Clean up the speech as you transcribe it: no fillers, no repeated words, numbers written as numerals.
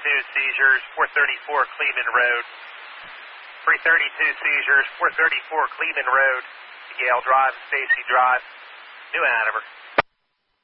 seizures, 434 Cleveland Road. 332 seizures, 434 Cleveland Road, Yale Drive, Stacy Drive, New Hanover.